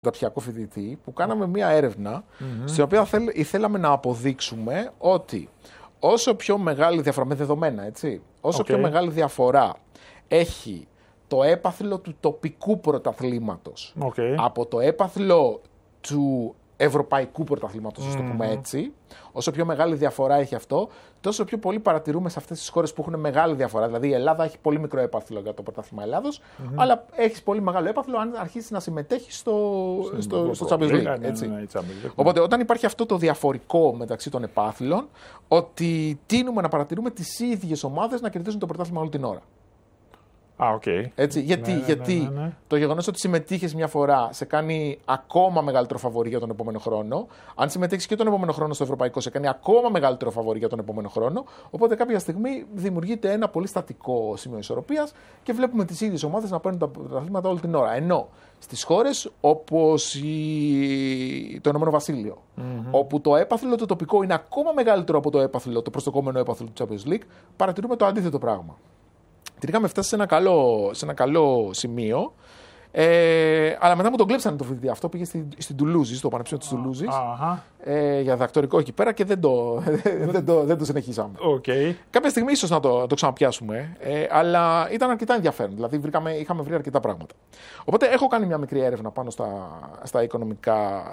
μεταπτυχιακό φοιτητή που κάναμε μία έρευνα στην οποία θέλαμε να αποδείξουμε ότι όσο πιο μεγάλη διαφορά, με δεδομένα, έτσι, όσο πιο μεγάλη διαφορά έχει το έπαθλο του τοπικού πρωταθλήματος από το έπαθλο του ευρωπαϊκού πρωταθλήματος, ας το πούμε έτσι, όσο πιο μεγάλη διαφορά έχει αυτό, τόσο πιο πολύ παρατηρούμε σε αυτές τις χώρες που έχουν μεγάλη διαφορά. Δηλαδή η Ελλάδα έχει πολύ μικρό έπαθλο για το πρωτάθλημα Ελλάδος, αλλά έχει πολύ μεγάλο έπαθλο αν αρχίσει να συμμετέχει στο Champions League. Οπότε όταν υπάρχει αυτό το διαφορικό μεταξύ των επάθλων, ότι τείνουμε να παρατηρούμε τις ίδιες ομάδες να κερδίζουν το πρωτάθλημα όλη την ώρα. Έτσι, γιατί το γεγονός ότι συμμετείχες μια φορά σε κάνει ακόμα μεγαλύτερο φαβορί για τον επόμενο χρόνο. Αν συμμετέχεις και τον επόμενο χρόνο στο ευρωπαϊκό, σε κάνει ακόμα μεγαλύτερο φαβορί για τον επόμενο χρόνο. Οπότε κάποια στιγμή δημιουργείται ένα πολύ στατικό σημείο ισορροπίας και βλέπουμε τις ίδιες ομάδες να παίρνουν τα πρωταθλήματα όλη την ώρα. Ενώ στις χώρες όπως το Ηνωμένο Βασίλειο, όπου το έπαθλο το τοπικό είναι ακόμα μεγαλύτερο από το προσδοκόμενο έπαθλο του Champions League, παρατηρούμε το αντίθετο πράγμα. Την είχαμε φτάσει σε ένα καλό σημείο, αλλά μετά μου τον κλέψανε το φοιτητή. Αυτό πήγε στην Τουλούζη, στο Πανεπιστήμιο της Τουλούζης, για διδακτορικό εκεί πέρα και δεν το συνεχίσαμε. Κάποια στιγμή ίσως να το ξαναπιάσουμε, αλλά ήταν αρκετά ενδιαφέρον. Δηλαδή είχαμε βρει αρκετά πράγματα. Οπότε έχω κάνει μια μικρή έρευνα πάνω στα οικονομικά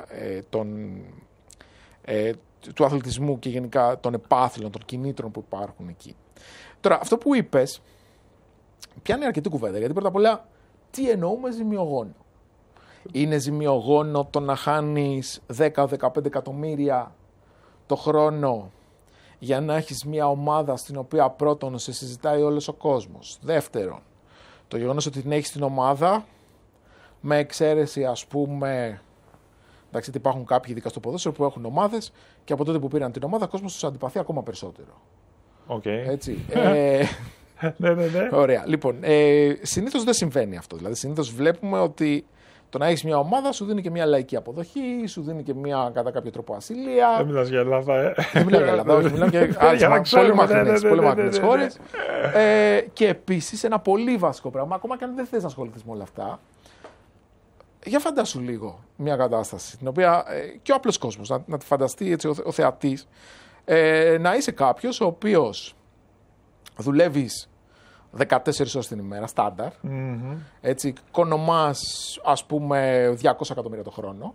του αθλητισμού και γενικά των επάθλων, των κινήτρων που υπάρχουν εκεί. Τώρα, αυτό που είπες πιάνει αρκετή κουβέντα, γιατί πρώτα απ' όλα, τι εννοούμε ζημιογόνο. Είναι ζημιογόνο το να χάνεις 10-15 εκατομμύρια το χρόνο για να έχεις μια ομάδα στην οποία πρώτον σε συζητάει όλος ο κόσμος. Δεύτερον, το γεγονός ότι την έχεις την ομάδα, με εξαίρεση ας πούμε, εντάξει, υπάρχουν κάποιοι ειδικά στο ποδόσφαιρο που έχουν ομάδες και από τότε που πήραν την ομάδα, ο κόσμος τους αντιπαθεί ακόμα περισσότερο. Έτσι. Ναι. Ωραία. Λοιπόν, συνήθως δεν συμβαίνει αυτό. Δηλαδή, συνήθως βλέπουμε ότι το να έχεις μια ομάδα σου δίνει και μια λαϊκή αποδοχή, σου δίνει και μια κατά κάποιο τρόπο ασυλία. Δεν μιλάς για Ελλάδα, Δεν μιλάω για Ελλάδα, όχι. Μιλάω για πολύ μακρινές χώρες. Και επίσης ένα πολύ βασικό πράγμα, ακόμα και αν δεν θες να ασχοληθείς με όλα αυτά, για φαντάσου λίγο μια κατάσταση, την οποία και ο απλός κόσμος, να τη φανταστεί έτσι ο θεατής, να είσαι κάποιος ο οποίος δουλεύεις 14 ώρες την ημέρα, στάνταρ. Έτσι, οικονομάς, ας πούμε, 200 εκατομμύρια το χρόνο.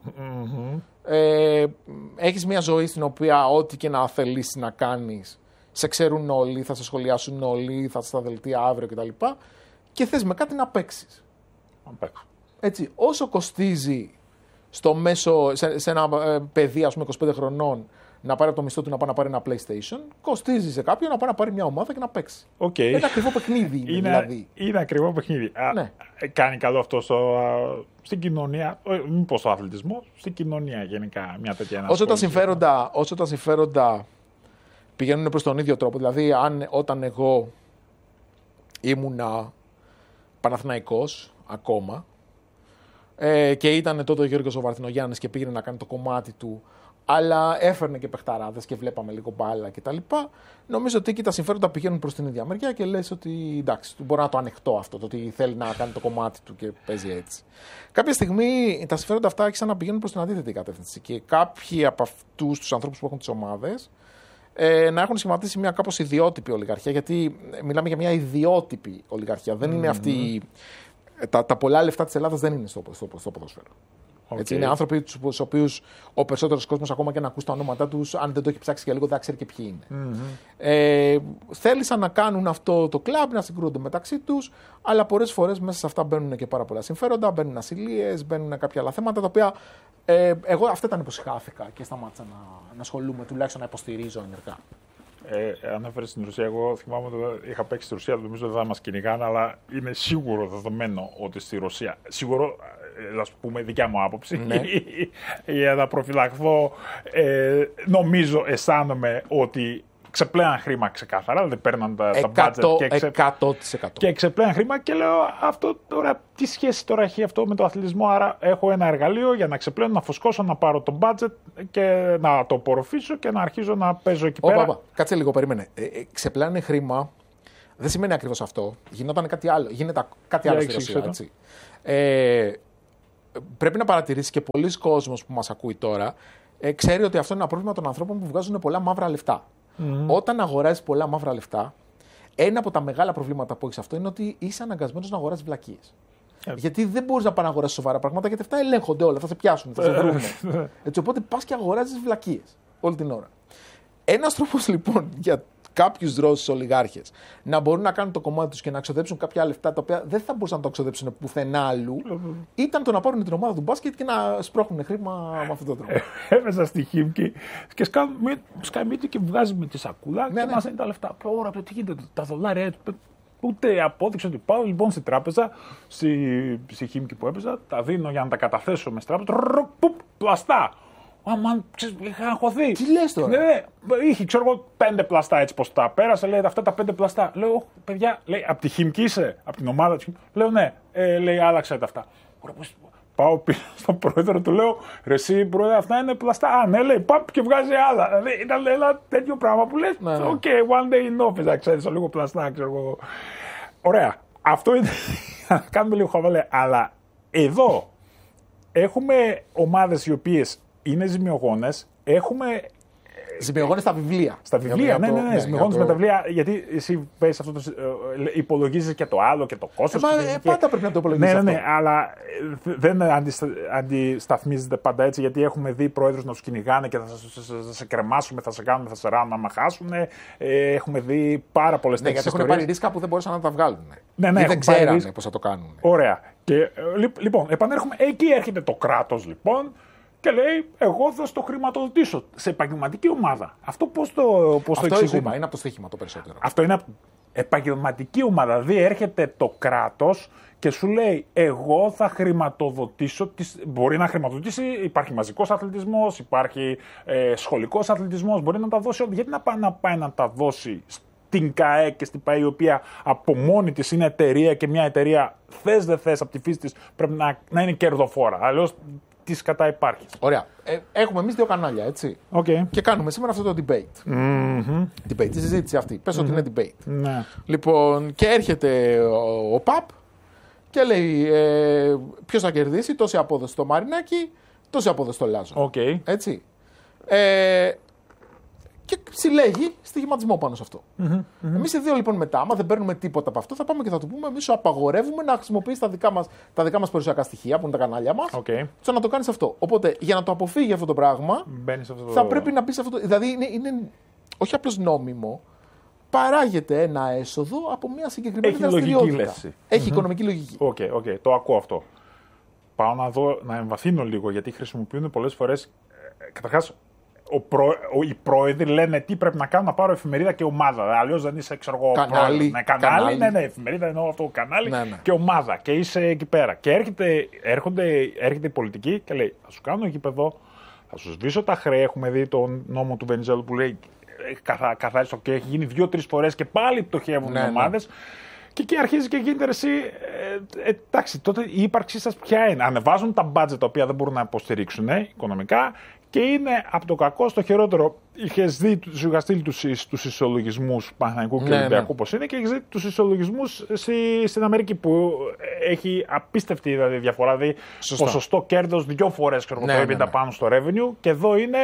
Έχεις μια ζωή στην οποία ό,τι και να θελήσεις να κάνεις, σε ξέρουν όλοι, θα σε σχολιάσουν όλοι, θα στα δελτία αύριο κτλ. Και θες με κάτι να παίξεις. Έτσι, όσο κοστίζει στο μέσο, σε ένα παιδί, ας πούμε, 25 χρονών, να πάρει από το μισθό του να πάει να πάρει ένα PlayStation, κοστίζει σε κάποιον να πάει να πάρει μια ομάδα και να παίξει. Είναι ακριβό παιχνίδι. Δηλαδή. Είναι ακριβό παιχνίδι. Ναι. Κάνει καλό αυτό στην κοινωνία, μήπως στο αθλητισμό, στην κοινωνία γενικά μια τέτοια ανασχόληση. Όσο τα συμφέροντα πηγαίνουν προς τον ίδιο τρόπο, δηλαδή όταν εγώ ήμουνα Παναθηναϊκός ακόμα και ήταν τότε ο Γιώργος ο Βαρθινογιάννης και πήγαινε να κάνει το κομμάτι του, αλλά έφερνε και παιχταράδες και βλέπαμε λίγο μπάλα κτλ. Νομίζω ότι εκεί τα συμφέροντα πηγαίνουν προς την ίδια μεριά και λες ότι εντάξει, μπορώ να το ανεχτώ αυτό, το ότι θέλει να κάνει το κομμάτι του και παίζει έτσι. Κάποια στιγμή τα συμφέροντα αυτά άρχισαν να πηγαίνουν προς την αντίθετη κατεύθυνση και κάποιοι από αυτούς τους ανθρώπους που έχουν τις ομάδες να έχουν σχηματίσει μια κάπως ιδιότυπη ολιγαρχία, γιατί μιλάμε για μια ιδιότυπη ολιγαρχία. Δεν είναι αυτή. Τα πολλά λεφτά της Ελλάδας δεν είναι στο ποδόσφαιρο. Έτσι, είναι άνθρωποι τους οποίους ο περισσότερος κόσμος, ακόμα και να ακούς τα ονόματά τους, αν δεν το έχει ψάξει για λίγο, δεν ξέρει και ποιοι είναι. Θέλησαν να κάνουν αυτό το κλαμπ, να συγκρούονται μεταξύ τους, αλλά πολλές φορές μέσα σε αυτά μπαίνουν και πάρα πολλά συμφέροντα, μπαίνουν ασυλίες, μπαίνουν κάποια άλλα θέματα, τα οποία εγώ αυτά ήταν που συχάθηκα και σταμάτησα να ασχολούμαι, τουλάχιστον να υποστηρίζω ενεργά. Ανέφερε στην Ρωσία. Εγώ θυμάμαι ότι είχα παίξει στη Ρωσία, νομίζω δεν θα μας κυνηγάνε, αλλά είναι σίγουρο δεδομένο ότι στη Ρωσία. Σίγουρο, ας πούμε, δικιά μου άποψη. Ναι. Για να προφυλαχθώ, νομίζω, αισθάνομαι ότι ξεπλέαν χρήμα ξεκάθαρα. Δεν παίρναν τα budget 100%. Και ξεπλέαν χρήμα και λέω αυτό τώρα, τι σχέση τώρα έχει αυτό με το αθλητισμό. Άρα έχω ένα εργαλείο για να ξεπλένω, να φουσκώσω, να πάρω το budget και να το απορροφήσω και να αρχίζω να παίζω εκεί πέρα. Κάτσε λίγο, περίμενε. Ξεπλάνε χρήμα δεν σημαίνει ακριβώς αυτό. Γινόταν κάτι άλλο. Γίνεται κάτι άλλο στη Ρωσία. Έτσι. πρέπει να παρατηρήσει και πολλοί κόσμος που μας ακούει τώρα, ξέρει ότι αυτό είναι ένα πρόβλημα των ανθρώπων που βγάζουν πολλά μαύρα λεφτά. Όταν αγοράζεις πολλά μαύρα λεφτά, ένα από τα μεγάλα προβλήματα που έχεις αυτό είναι ότι είσαι αναγκασμένος να αγοράσεις βλακίες. Γιατί δεν μπορείς να πας να αγοράσεις σοβαρά πράγματα, γιατί αυτά ελέγχονται όλα, θα σε πιάσουν, θα σε βρουν. Έτσι, οπότε πας και αγοράζεις βλακίες όλη την ώρα. Ένας τρόπος λοιπόν για κάποιους Ρώσους ολιγάρχες να μπορούν να κάνουν το κομμάτι τους και να ξοδέψουν κάποια λεφτά τα οποία δεν θα μπορούσαν να το ξοδέψουν πουθενά αλλού, ήταν το να πάρουν την ομάδα του μπάσκετ και να σπρώχνουν χρήμα με αυτόν τον τρόπο. Έμεσα στη Χίμκι και σκάει μύτη και βγάζει με τη σακούλα και μας δίνει τα λεφτά. Ωραία, τι γίνεται, τα δολάρια. Ούτε απόδειξε ότι πάω λοιπόν στη τράπεζα, στη Χίμκι που έπαιζα, τα δίνω για να τα καταθέσω με τράπεζα. Πλαστά. Αμάν, είχα αγχωθεί. Τι λες τώρα? Ναι, είχε, ξέρω εγώ, 5 πλαστά έτσι πως τα πέρασε. Λέει αυτά τα 5 πλαστά. Λέω, παιδιά, λέει, από τη Χίμκι είσαι, από την ομάδα τη. Λέω, ναι, λέει, άλλαξε τα αυτά. Ωραία, πάω πίσω στον πρόεδρο, του λέω, ρε εσύ πρόεδρε, αυτά είναι πλαστά. Α, ναι, λέει, παπ και βγάζει άλλα. Δηλαδή ήταν ένα τέτοιο πράγμα που λες, οκ, one day in office, ξέρεις, λίγο πλαστά, ξέρω εγώ. Ωραία, αυτό είναι, κάνουμε λίγο χαβαλέ, αλλά εδώ έχουμε ομάδες οι οποίες είναι ζημιογόνες, έχουμε... Ζημιογόνες στα βιβλία. Στα βιβλία, ναι, ζημιογόνες με τα βιβλία, γιατί εσύ πες αυτό, υπολογίζεις και το άλλο και το κόστος. Πάντα πρέπει να το υπολογίζεις αυτό. Ναι, αλλά δεν αντισταθμίζεται πάντα έτσι, γιατί έχουμε δει πρόεδρους να τους κυνηγάνε και θα σε κρεμάσουμε, θα σε κάνουμε, θα σε ράνουμε άμα χάσουν. Έχουμε δει πάρα πολλές τέτοιες ιστορίες. Γιατί έχουν πάρει ρίσκα που δεν μπορούσαν να τα βγάλουν. Ναι, δεν ξέρανε πώς θα το κάνουν. Ωραία. Και λοιπόν, επανέρχομαι, εκεί έρχεται το κράτος λοιπόν. Και λέει, εγώ θα στο χρηματοδοτήσω σε επαγγελματική ομάδα. Αυτό πώς το εξηγούμε? Είναι από το στοίχημα το περισσότερο. Αυτό είναι επαγγελματική ομάδα. Δηλαδή έρχεται το κράτος και σου λέει, εγώ θα χρηματοδοτήσω. Μπορεί να χρηματοδοτήσει, υπάρχει μαζικός αθλητισμός, υπάρχει σχολικός αθλητισμός. Μπορεί να τα δώσει. Γιατί να πάει να τα δώσει στην ΚΑΕ και στην ΠΑΕ, η οποία από μόνη της είναι εταιρεία και μια εταιρεία, θες δεν θες, από τη φύση της πρέπει να είναι κερδοφόρα. Αλλιώς τι κατά υπάρχει. Ωραία. Έχουμε εμείς 2 κανάλια, έτσι. Okay. Και κάνουμε σήμερα αυτό το debate. Debate, τη συζήτηση αυτή. Πες ότι είναι debate. Ναι. Λοιπόν, και έρχεται ο ΠΑΠ και λέει ποιος θα κερδίσει, τόση απόδοση στο Μαρινάκι, τόση απόδοση στο Λάζο. Okay. Έτσι. Και συλλέγει στοιχηματισμό πάνω σε αυτό. Εμείς οι δύο λοιπόν μετά, άμα δεν παίρνουμε τίποτα από αυτό, θα πάμε και θα του πούμε: εμείς σου απαγορεύουμε να χρησιμοποιείς τα δικά μας περιουσιακά στοιχεία, που είναι τα κανάλια μας, ώστε να το κάνεις αυτό. Οπότε για να το αποφύγει αυτό το πράγμα, θα πρέπει να πεις αυτό. Δηλαδή είναι όχι απλώς νόμιμο, παράγεται ένα έσοδο από μια συγκεκριμένη δραστηριότητα. Έχει οικονομική λογική. Okay. Το ακούω αυτό. Πάω να εμβαθύνω λίγο, γιατί χρησιμοποιούν πολλές φορές. Καταρχάς, οι πρόεδροι λένε τι πρέπει να κάνουν, να πάρω εφημερίδα και ομάδα. Αλλιώς δεν είσαι, ξέρω εγώ, κανάλι. Ναι, εφημερίδα εννοώ αυτό, κανάλι και ομάδα. Και είσαι εκεί πέρα. Και έρχεται η πολιτική και λέει: θα σου κάνω γήπεδο, θα σου σβήσω τα χρέη. Έχουμε δει τον νόμο του Βενιζέλου που λέει: καθάριστο και έχει γίνει 2-3 φορές και πάλι πτωχεύουν οι ομάδες. Και εκεί αρχίζει και γίνεται εσύ. Εντάξει, τότε η ύπαρξή σας ποια είναι? Ανεβάζουν τα budget τα οποία δεν μπορούν να υποστηρίξουν οικονομικά. Και είναι από το κακό στο χειρότερο. Σου είχα στείλει τους ισολογισμούς Παναθηναϊκού και Ολυμπιακού πώς είναι, και έχεις δει τους ισολογισμούς στην Αμερική που έχει απίστευτη δηλαδή διαφορά. Δηλαδή ποσοστό κέρδος 2 φορές το EBITDA πάνω στο revenue, και εδώ είναι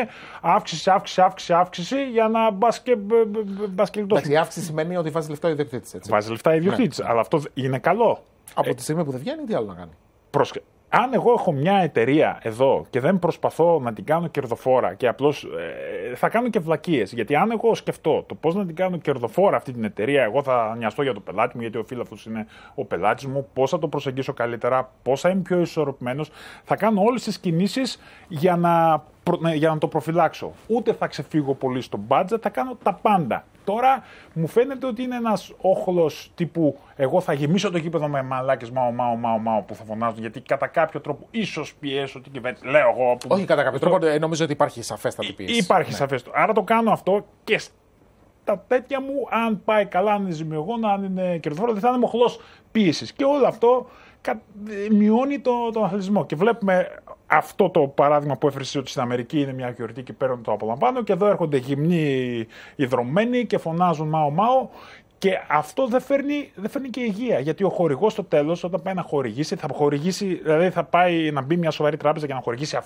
αύξηση για να μπασκελτώσει. Η αύξηση σημαίνει ότι βάζει λεφτά ο ιδιοκτήτης. Βάζει λεφτά ο ιδιοκτήτης, αλλά αυτό είναι καλό. Από τη στιγμή που δεν βγαίνει, τι άλλο να κάνει? Αν εγώ έχω μια εταιρεία εδώ και δεν προσπαθώ να την κάνω κερδοφόρα και απλώς θα κάνω και βλακίες, γιατί αν εγώ σκεφτώ το πώς να την κάνω κερδοφόρα αυτή την εταιρεία, εγώ θα νοιαστώ για το πελάτη μου, γιατί ο φίλος είναι ο πελάτης μου, πώς θα το προσεγγίσω καλύτερα, πώς θα είμαι πιο ισορροπημένος, θα κάνω όλες τις κινήσεις για να το προφυλάξω. Ούτε θα ξεφύγω πολύ στο budget, θα κάνω τα πάντα. Τώρα μου φαίνεται ότι είναι ένας όχλος τύπου εγώ θα γεμίσω το γήπεδο με μαλάκες μάω που θα φωνάζουν, γιατί κατά κάποιο τρόπο ίσως πιέσω την κυβέρνηση. Λέω εγώ. Όχι κατά κάποιο τρόπο, νομίζω ότι υπάρχει σαφέστατη πίεση. Υπάρχει σαφέστατη. Άρα το κάνω αυτό, και στα τέτοια μου, αν πάει καλά, αν είναι ζημιογόνο, αν είναι κερδοφόρο, δεν θα είναι μοχλός πίεσης. Και όλο αυτό μειώνει τον αθλητισμό. Και βλέπουμε αυτό το παράδειγμα που έφερε, ότι στην Αμερική είναι μια γιορτή και παίρνουν το απολαμβάνω, και εδώ έρχονται γυμνοί ιδρωμένοι και φωνάζουν μάω. Και αυτό δεν φέρνει και υγεία. Γιατί ο χορηγός στο τέλος, όταν πάει να χορηγήσει, δηλαδή θα πάει να μπει μια σοβαρή τράπεζα για να χορηγήσει